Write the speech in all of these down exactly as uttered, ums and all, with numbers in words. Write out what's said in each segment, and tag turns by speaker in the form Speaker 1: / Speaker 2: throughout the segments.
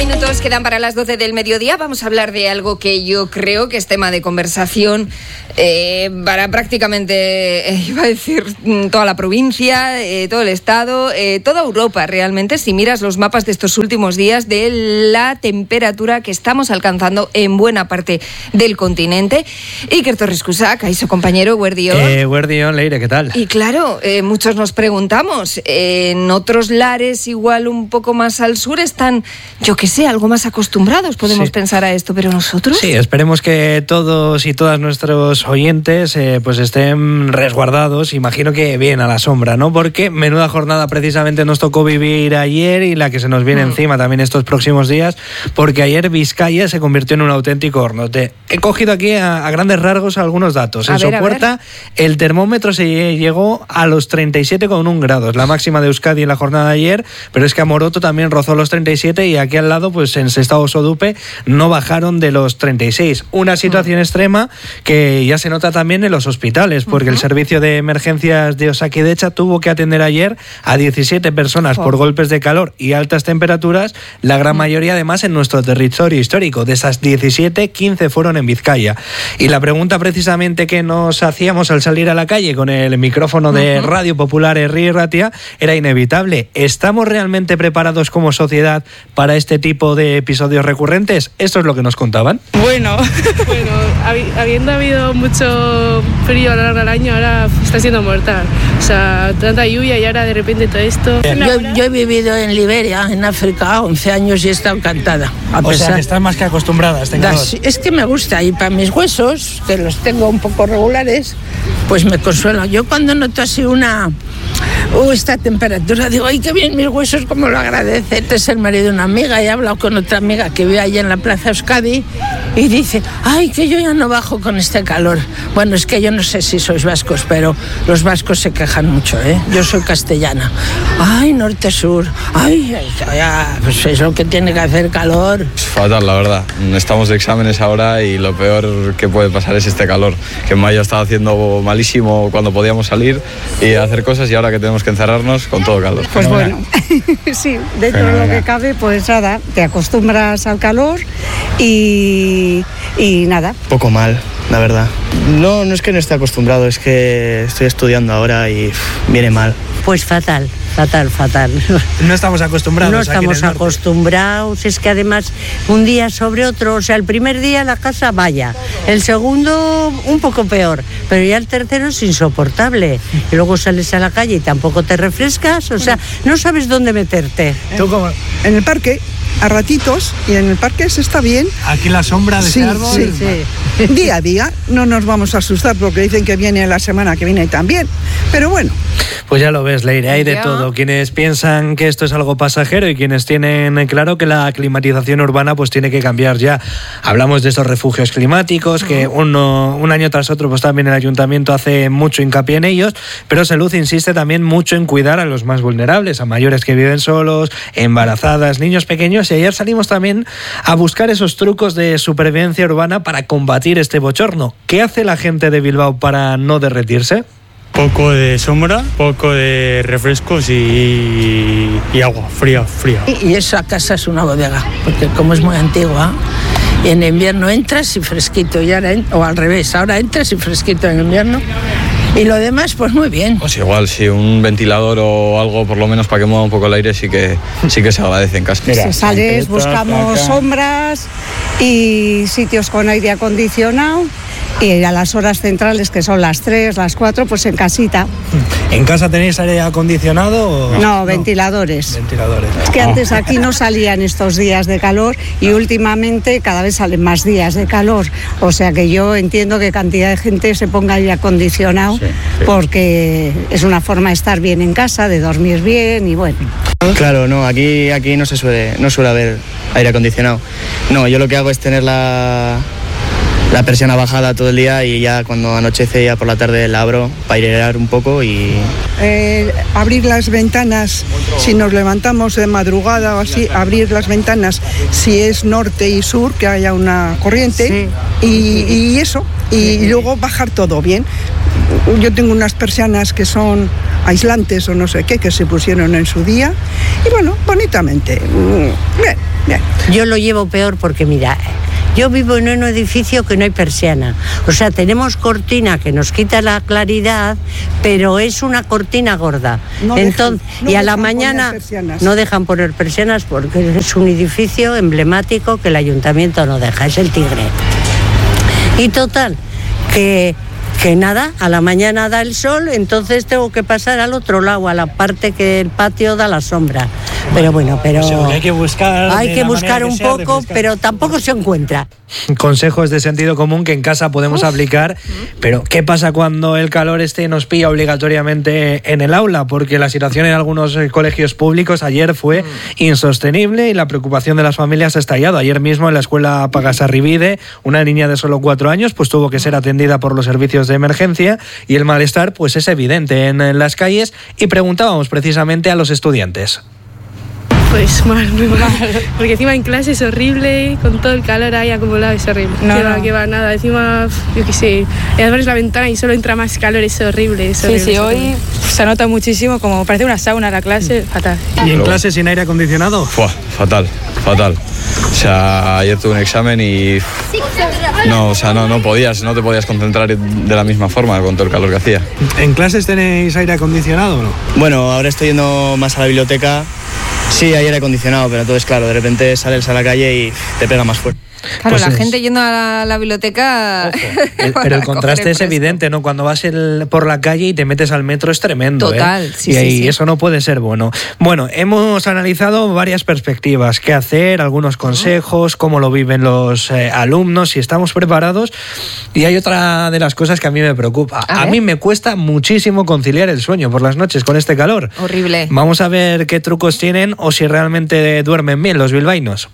Speaker 1: minutos quedan para las doce del mediodía. Vamos a hablar de algo que yo creo que es tema de conversación eh, para prácticamente, eh, iba a decir, toda la provincia, eh, todo el estado, eh, toda Europa realmente, si miras los mapas de estos últimos días de la temperatura que estamos alcanzando en buena parte del continente. Iker Torrescusac, ahí su compañero, Guardión.
Speaker 2: Eh, Guardión, Leire, ¿qué tal?
Speaker 1: Y claro, eh, muchos nos preguntamos, eh, en otros lares igual un poco más al sur están, yo que sé, algo más acostumbrados, podemos sí. pensar a esto, pero nosotros...
Speaker 2: Sí, esperemos que todos y todas nuestros oyentes eh, pues estén resguardados, imagino que bien a la sombra, ¿no? Porque menuda jornada precisamente nos tocó vivir ayer y la que se nos viene mm. encima también estos próximos días, porque ayer Vizcaya se convirtió en un auténtico horno. Te he cogido aquí a, a grandes rasgos algunos datos. En Sopuerta el termómetro se llegó a los treinta y siete coma uno grados, la máxima de Euskadi en la jornada de ayer, pero es que Amoroto también rozó los treinta y siete y aquí al lado, pues en Sestao Sodupe, no bajaron de los treinta y seis. Una situación uh-huh. extrema que ya se nota también en los hospitales, porque uh-huh. el servicio de emergencias de Osakidecha tuvo que atender ayer a diecisiete personas oh. por golpes de calor y altas temperaturas, la gran uh-huh. mayoría además en nuestro territorio histórico. De esas diecisiete, quince fueron en Vizcaya. Y la pregunta precisamente que nos hacíamos al salir a la calle con el micrófono de uh-huh. Radio Popular Herri Ratia era inevitable. ¿Estamos realmente preparados como sociedad para este tipo de episodios recurrentes? Esto es lo que nos contaban.
Speaker 3: Bueno, bueno, habiendo habido mucho frío a lo largo del año, ahora está siendo mortal. O sea, tanta lluvia y ahora de repente todo esto.
Speaker 4: Yo, yo he vivido en Liberia, en África, once años y he estado encantada. A
Speaker 2: o
Speaker 4: pesar...
Speaker 2: sea, que estás más que acostumbrada a este calor.
Speaker 4: Es que me gusta, y para mis huesos, que los tengo un poco regulares, pues me consuelo. Yo cuando noto así una... Uh, esta temperatura, digo, ay, qué bien mis huesos, como lo agradece. Este es el marido de una amiga y he hablado con otra amiga que vive allí en la Plaza Euskadi y dice, ay, que yo ya no bajo con este calor. Bueno, es que yo no sé si sois vascos, pero los vascos se quejan mucho, ¿eh? Yo soy castellana. Ay, norte-sur, ay, ya, pues es lo que tiene que hacer calor.
Speaker 5: Fatal, la verdad. Estamos de exámenes ahora y lo peor que puede pasar es este calor, que en mayo estaba haciendo malísimo cuando podíamos salir y hacer cosas y ahora que tenemos que encerrarnos con todo calor.
Speaker 6: Pues bueno, sí, dentro de lo que cabe, pues nada, te acostumbras al calor y, y nada.
Speaker 7: Poco mal, la verdad. No, no es que no esté acostumbrado, es que estoy estudiando ahora y uf, viene mal.
Speaker 8: Pues fatal, fatal, fatal.
Speaker 2: No estamos acostumbrados.
Speaker 8: No estamos acostumbrados, es que además un día sobre otro, o sea, el primer día la casa vaya, el segundo un poco peor, pero ya el tercero es insoportable. Y luego sales a la calle y tampoco te refrescas, o sea, no sabes dónde meterte.
Speaker 2: ¿Tú cómo?
Speaker 6: En el parque, a ratitos, y en el parque se está bien.
Speaker 2: Aquí la sombra de
Speaker 6: sí,
Speaker 2: este árbol.
Speaker 6: Sí, sí. Día a día, no nos vamos a asustar porque dicen que viene la semana que viene también, pero bueno.
Speaker 2: Pues ya lo ves, Leire, hay de ya. todo. Quienes piensan que esto es algo pasajero y quienes tienen claro que la climatización urbana pues tiene que cambiar ya. Hablamos de estos refugios climáticos, que uno, un año tras otro pues también el ayuntamiento hace mucho hincapié en ellos, pero Salud insiste también mucho en cuidar a los más vulnerables, a mayores que viven solos, embarazadas, niños pequeños, y ayer salimos también a buscar esos trucos de supervivencia urbana para combatir este bochorno. ¿Qué hace la gente de Bilbao para no derretirse?
Speaker 9: Poco de sombra, poco de refrescos y, y agua fría, fría.
Speaker 4: Y, y esa casa es una bodega, porque como es muy antigua, y en invierno entras y fresquito, y ahora en, o al revés, ahora entras y fresquito en invierno. Y lo demás, pues muy bien.
Speaker 5: Pues igual, si un ventilador o algo, por lo menos para que mueva un poco el aire, sí que, sí que se agradece en casa.
Speaker 6: Si sales, buscamos sombras y sitios con aire acondicionado. Y a las horas centrales, que son las tres, las cuatro, pues en casita.
Speaker 2: ¿En casa tenéis aire acondicionado? O...
Speaker 6: No, no, ventiladores.
Speaker 2: Ventiladores.
Speaker 6: Es que antes aquí no salían estos días de calor y últimamente cada vez salen más días de calor. O sea que yo entiendo que cantidad de gente se ponga aire acondicionado sí, sí. porque es una forma de estar bien en casa, de dormir bien y bueno.
Speaker 7: Claro, no, aquí, aquí no se suele, no suele haber aire acondicionado. No, yo lo que hago es tener la... la persiana bajada todo el día y ya cuando anochece ya por la tarde la abro para airear un poco y...
Speaker 6: Eh, abrir las ventanas, si nos levantamos de madrugada o así, abrir las ventanas si es norte y sur, que haya una corriente sí. y, y eso, y luego bajar todo bien. Yo tengo unas persianas que son aislantes o no sé qué, que se pusieron en su día y bueno, bonitamente, bien. Bien.
Speaker 8: Yo lo llevo peor porque, mira, yo vivo en un edificio que no hay persiana. O sea, tenemos cortina que nos quita la claridad, pero es una cortina gorda.
Speaker 6: No
Speaker 8: Entonces,
Speaker 6: dejan, no
Speaker 8: y a la
Speaker 6: dejan
Speaker 8: mañana
Speaker 6: poner persianas.
Speaker 8: no dejan poner persianas porque es un edificio emblemático que el ayuntamiento no deja, es el Tigre. Y total, que... que nada, a la mañana da el sol, entonces tengo que pasar al otro lado, a la parte que el patio da la sombra. Pero bueno, pero
Speaker 2: O sea, hay que buscar,
Speaker 8: hay
Speaker 2: de
Speaker 8: que
Speaker 2: la
Speaker 8: buscar
Speaker 2: manera que
Speaker 8: un
Speaker 2: sea,
Speaker 8: poco,
Speaker 2: refrescar.
Speaker 8: pero tampoco se encuentra.
Speaker 2: Consejos de sentido común que en casa podemos aplicar, pero ¿qué pasa cuando el calor este nos pilla obligatoriamente en el aula? Porque la situación en algunos eh, colegios públicos ayer fue insostenible y la preocupación de las familias ha estallado. Ayer mismo en la escuela Pagasarribide, una niña de solo cuatro años pues tuvo que ser atendida por los servicios de emergencia y el malestar pues es evidente en, en las calles, y preguntábamos precisamente a los estudiantes.
Speaker 3: Pues mal, muy mal. Porque encima en clase es horrible, con todo el calor ahí acumulado es horrible.
Speaker 10: No,
Speaker 3: que va,
Speaker 10: no.
Speaker 3: que va, nada. Encima, yo qué sé, y abres la ventana y solo entra más calor, es horrible. Es
Speaker 10: Sí,
Speaker 3: horrible,
Speaker 10: sí,
Speaker 3: es
Speaker 10: hoy
Speaker 3: horrible.
Speaker 10: se nota muchísimo, como parece una sauna la clase, fatal.
Speaker 2: ¿Y en clase sin aire acondicionado?
Speaker 5: Fua, fatal, fatal. O sea, ayer tuve un examen y no, o sea, no, no podías, no te podías concentrar de la misma forma con todo el calor que hacía.
Speaker 2: ¿En clases tenéis aire acondicionado o no?
Speaker 7: Bueno, ahora estoy yendo más a la biblioteca. Sí, hay aire acondicionado, pero entonces, claro, de repente sales a la calle y te pega más fuerte.
Speaker 1: Claro,
Speaker 2: Pues
Speaker 1: la
Speaker 2: es-
Speaker 1: gente yendo a la, la biblioteca...
Speaker 2: El-
Speaker 1: para
Speaker 2: pero el
Speaker 1: coger
Speaker 2: contraste es
Speaker 1: fresco.
Speaker 2: evidente, ¿no? Cuando vas el- por la calle y te metes al metro es tremendo.
Speaker 1: Total,
Speaker 2: ¿eh?
Speaker 1: sí,
Speaker 2: y
Speaker 1: sí,
Speaker 2: ahí
Speaker 1: sí.
Speaker 2: eso no puede ser bueno. Bueno, hemos analizado varias perspectivas, qué hacer, algunos consejos, cómo lo viven los eh, alumnos, si estamos preparados. Y hay otra de las cosas que a mí me preocupa.
Speaker 1: A
Speaker 2: A,
Speaker 1: ver.
Speaker 2: mí me cuesta muchísimo conciliar el sueño por las noches con este calor.
Speaker 1: Horrible.
Speaker 2: Vamos a ver qué trucos tienen o si realmente duermen bien los bilbaínos.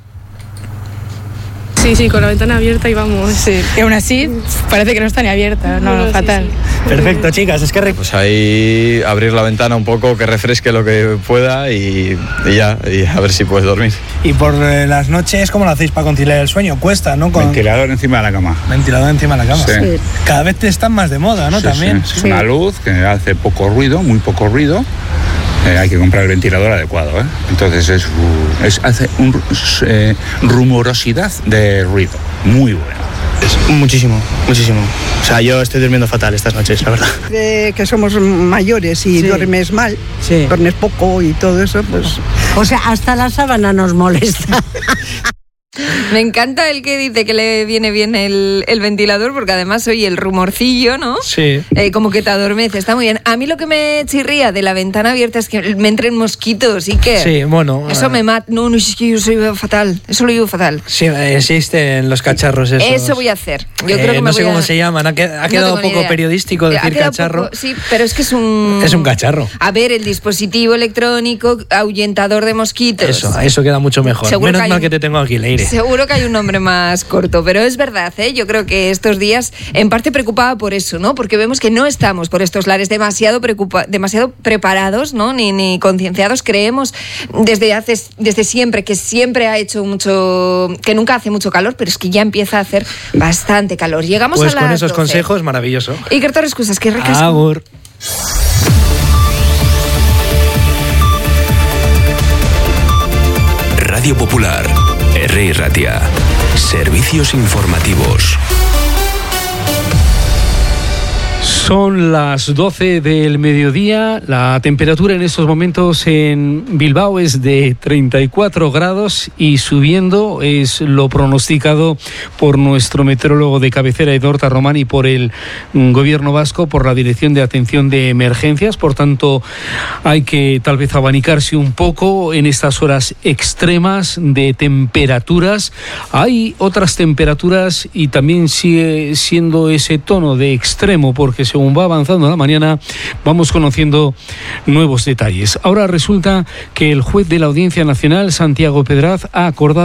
Speaker 3: Sí, sí, con la ventana abierta y vamos.
Speaker 10: Sí, y aún así parece que no está ni abierta, no,
Speaker 3: No, sí,
Speaker 10: fatal.
Speaker 3: sí.
Speaker 2: Perfecto, chicas, es que re-
Speaker 5: Pues ahí abrir la ventana un poco, que refresque lo que pueda y, y ya, y a ver si puedes dormir.
Speaker 2: Y por eh, las noches, ¿cómo lo hacéis para conciliar el sueño? Cuesta, ¿no? Con
Speaker 11: Ventilador encima de la cama.
Speaker 2: ventilador encima de la cama.
Speaker 11: Sí.
Speaker 2: Cada vez te están más de moda, ¿no?
Speaker 11: Sí,
Speaker 2: También.
Speaker 11: sí, sí. Una luz que hace poco ruido, muy poco ruido. Eh, hay que comprar el ventilador adecuado, ¿eh? Entonces es, uh, es hace un, es, eh, rumorosidad de ruido, muy bueno.
Speaker 7: Muchísimo, muchísimo. O sea, yo estoy durmiendo fatal estas noches, la verdad.
Speaker 6: De que somos mayores y
Speaker 8: Sí.
Speaker 6: duermes mal,
Speaker 8: Sí.
Speaker 6: duermes poco y todo eso, pues...
Speaker 8: O sea, hasta la sábana nos molesta.
Speaker 1: Me encanta el que dice que le viene bien el, el ventilador, porque además oye el rumorcillo, ¿no?
Speaker 2: Sí.
Speaker 1: Eh, como que te adormece, está muy bien. A mí lo que me chirría de la ventana abierta es que me entren mosquitos y que...
Speaker 2: Sí, bueno.
Speaker 1: Eso
Speaker 2: eh,
Speaker 1: me mata. No, no, es que yo soy fatal. Eso lo llevo fatal.
Speaker 2: Sí, existen los cacharros esos.
Speaker 1: Eso voy a hacer. Yo
Speaker 2: Eh,
Speaker 1: creo que me
Speaker 2: no sé
Speaker 1: voy
Speaker 2: cómo
Speaker 1: a...
Speaker 2: se llaman. Ha, qued- ha
Speaker 1: No
Speaker 2: quedado
Speaker 1: tengo ni
Speaker 2: poco
Speaker 1: idea.
Speaker 2: periodístico
Speaker 1: Ha
Speaker 2: decir
Speaker 1: quedado
Speaker 2: cacharro.
Speaker 1: poco- sí, pero es que es un...
Speaker 2: Es un cacharro.
Speaker 1: A ver, el dispositivo electrónico ahuyentador de mosquitos.
Speaker 2: Eso, eso queda mucho mejor.
Speaker 1: Seguro
Speaker 2: Menos
Speaker 1: que hay
Speaker 2: mal
Speaker 1: un-
Speaker 2: que te tengo aquí, Leire.
Speaker 1: Seguro que hay un nombre más corto, pero es verdad, ¿eh? Yo creo que estos días, en parte preocupada por eso, ¿no? Porque vemos que no estamos por estos lares demasiado, preocupa demasiado preparados, ¿no? Ni, ni concienciados. Creemos desde, hace, desde siempre que siempre ha hecho mucho, que nunca hace mucho calor, pero es que ya empieza a hacer bastante calor. Llegamos
Speaker 2: Pues
Speaker 1: a las
Speaker 2: con esos
Speaker 1: doce.
Speaker 2: consejos, maravilloso.
Speaker 1: Iker Torres, cosas que recasco.
Speaker 2: Agur.
Speaker 12: Radio Popular, R. Ratia. Servicios informativos.
Speaker 13: Son las doce del mediodía. La temperatura en estos momentos en Bilbao es de treinta y cuatro grados y subiendo, es lo pronosticado por nuestro meteorólogo de cabecera, Edorta Román, y por el mm, gobierno vasco, por la Dirección de Atención de Emergencias. Por tanto, hay que tal vez abanicarse un poco en estas horas extremas de temperaturas. Hay otras temperaturas y también sigue siendo ese tono de extremo, porque según va avanzando la mañana vamos conociendo nuevos detalles. Ahora resulta que el juez de la Audiencia Nacional, Santiago Pedraz, ha acordado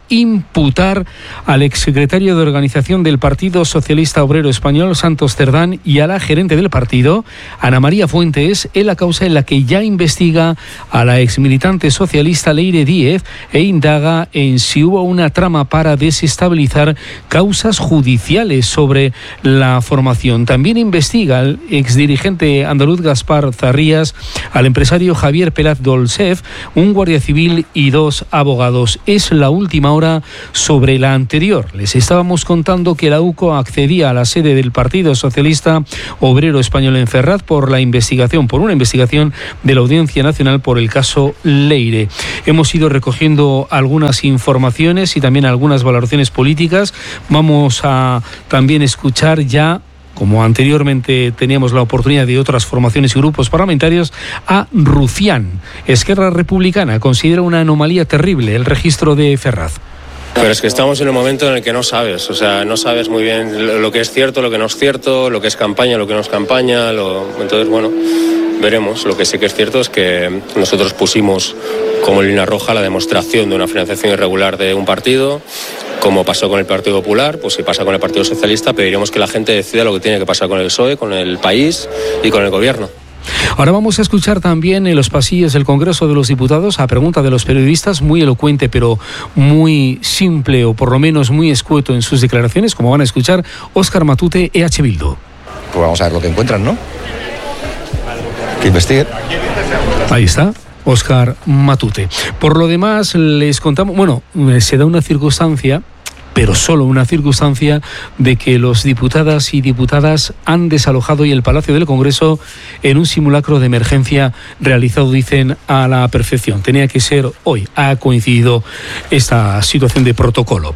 Speaker 13: imputar al exsecretario de organización del Partido Socialista Obrero Español, Santos Cerdán, y a la gerente del partido, Ana María Fuentes, en la causa en la que ya investiga a la exmilitante socialista Leire Díez e indaga en si hubo una trama para desestabilizar causas judiciales sobre la formación. También investiga al exdirigente andaluz Gaspar Zarrías, al empresario Javier Pelaz Dolcef, un guardia civil y dos abogados. Es la última hora sobre la anterior. Les estábamos contando que la U C O accedía a la sede del Partido Socialista Obrero Español en Ferraz por la investigación, por una investigación de la Audiencia Nacional por el caso Leire. Hemos ido recogiendo algunas informaciones y también algunas valoraciones políticas. Vamos a también escuchar ya, como anteriormente teníamos la oportunidad de otras formaciones y grupos parlamentarios, a Rufián. Esquerra Republicana considera una anomalía terrible el registro de Ferraz.
Speaker 14: Pero es que estamos en un momento en el que no sabes, o sea, no sabes muy bien lo que es cierto, lo que no es cierto, lo que es campaña, lo que no es campaña, lo... entonces, bueno, veremos. Lo que sí que es cierto es que nosotros pusimos como línea roja la demostración de una financiación irregular de un partido. Como pasó con el Partido Popular, pues si pasa con el Partido Socialista, pediremos que la gente decida lo que tiene que pasar con el P S O E, con el país y con el gobierno.
Speaker 13: Ahora vamos a escuchar también en los pasillos del Congreso de los Diputados, a pregunta de los periodistas, muy elocuente pero muy simple, o por lo menos muy escueto en sus declaraciones, como van a escuchar, Óscar Matute, E H Bildu.
Speaker 15: Pues vamos a ver lo que encuentran, ¿no? Que investiguen.
Speaker 13: Ahí está. Óscar Matute. Por lo demás, les contamos, bueno, se da una circunstancia, pero solo una circunstancia, de que los diputadas y diputadas han desalojado hoy el Palacio del Congreso en un simulacro de emergencia realizado, dicen, a la perfección. Tenía que ser hoy. Ha coincidido esta situación de protocolo.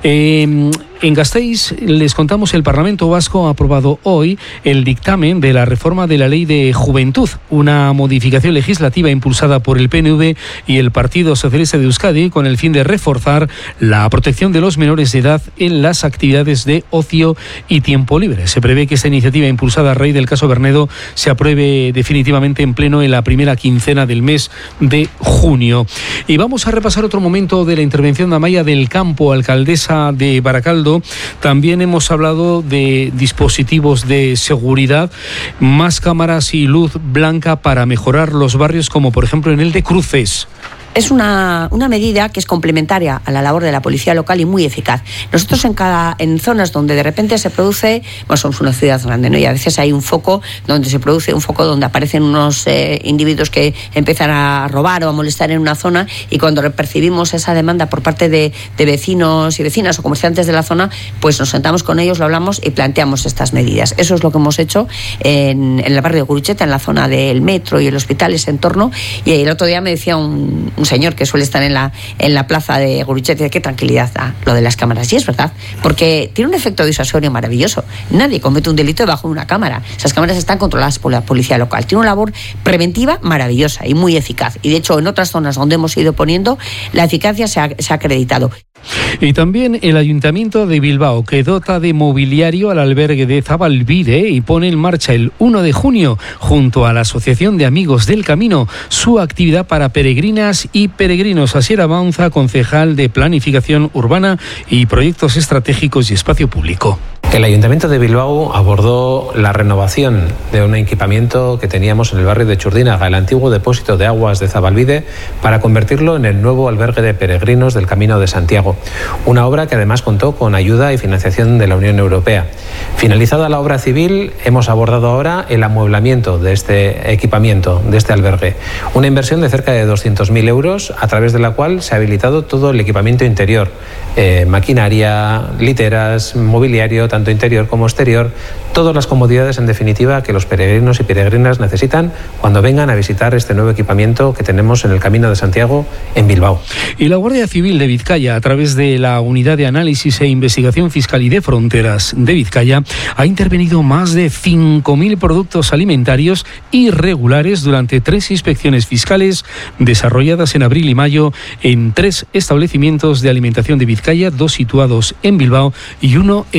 Speaker 13: Eh, En Gasteiz, les contamos, el Parlamento Vasco ha aprobado hoy el dictamen de la reforma de la Ley de Juventud, una modificación legislativa impulsada por el P N V y el Partido Socialista de Euskadi con el fin de reforzar la protección de los menores de edad en las actividades de ocio y tiempo libre. Se prevé que esta iniciativa, impulsada a raíz del caso Bernedo, se apruebe definitivamente en pleno en la primera quincena del mes de junio. Y vamos a repasar otro momento de la intervención de Amaya del Campo, alcaldesa de Baracaldo. También hemos hablado de dispositivos de seguridad, más cámaras y luz blanca para mejorar los barrios, como por ejemplo en el de Cruces.
Speaker 16: Es una, una medida que es complementaria a la labor de la policía local y muy eficaz. Nosotros en cada en zonas donde de repente se produce, bueno, somos una ciudad grande, ¿no? Y a veces hay un foco donde se produce un foco donde aparecen unos eh, individuos que empiezan a robar o a molestar en una zona, y cuando percibimos esa demanda por parte de, de vecinos y vecinas o comerciantes de la zona, pues nos sentamos con ellos, lo hablamos y planteamos estas medidas. Eso es lo que hemos hecho en, en el barrio de Gurutzeta, en la zona del metro y el hospital, ese entorno. Y el otro día me decía un un señor que suele estar en la, en la plaza de Gurutzeta, qué tranquilidad da lo de las cámaras. Y es verdad, porque tiene un efecto disuasorio maravilloso. Nadie comete un delito debajo de una cámara. Esas cámaras están controladas por la policía local. Tiene una labor preventiva maravillosa y muy eficaz. Y de hecho, en otras zonas donde hemos ido poniendo, la eficacia se ha, se ha acreditado.
Speaker 13: Y también el Ayuntamiento de Bilbao, que dota de mobiliario al albergue de Zabalbide y pone en marcha el uno de junio, junto a la Asociación de Amigos del Camino, su actividad para peregrinas y peregrinos. Asier Avanza, concejal de Planificación Urbana y Proyectos Estratégicos y Espacio Público.
Speaker 17: El Ayuntamiento de Bilbao abordó la renovación de un equipamiento que teníamos en el barrio de Churdínaga, el antiguo depósito de aguas de Zabalbide, para convertirlo en el nuevo albergue de peregrinos del Camino de Santiago. Una obra que además contó con ayuda y financiación de la Unión Europea. Finalizada la obra civil, hemos abordado ahora el amueblamiento de este equipamiento, de este albergue. Una inversión de cerca de doscientos mil euros, a través de la cual se ha habilitado todo el equipamiento interior, eh, maquinaria, literas, mobiliario, tanto interior como exterior, todas las comodidades, en definitiva, que los peregrinos y peregrinas necesitan cuando vengan a visitar este nuevo equipamiento que tenemos en el Camino de Santiago en Bilbao.
Speaker 13: Y la Guardia Civil de Vizcaya, a través de la Unidad de Análisis e Investigación Fiscal y de Fronteras de Vizcaya, ha intervenido más de cinco mil productos alimentarios irregulares durante tres inspecciones fiscales desarrolladas en abril y mayo en tres establecimientos de alimentación de Vizcaya, dos situados en Bilbao y uno en Basauri.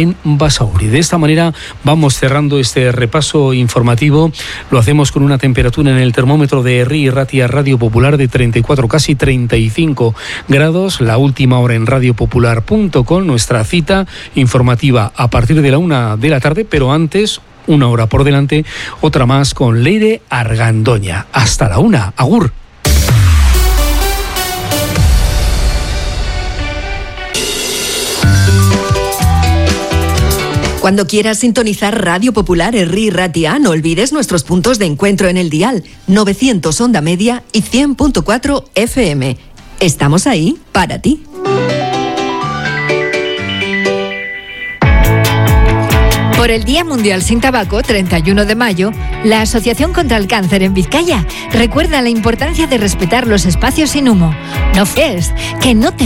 Speaker 13: Basauri. De esta manera vamos cerrando este repaso informativo. Lo hacemos con una temperatura en el termómetro de Herri y Ratia Radio Popular de treinta y cuatro, casi treinta y cinco grados. La última hora en radio popular punto com, nuestra cita informativa a partir de la una de la tarde, pero antes, una hora por delante, otra más con Leire Argandoña. Hasta la una. Agur.
Speaker 18: Cuando quieras sintonizar Radio Popular Herri y Ratia, no olvides nuestros puntos de encuentro en el dial novecientos onda media y cien punto cuatro F M. Estamos ahí para ti.
Speaker 19: Por el Día Mundial sin Tabaco, treinta y uno de mayo, la Asociación contra el Cáncer en Vizcaya recuerda la importancia de respetar los espacios sin humo. No fumes, que no te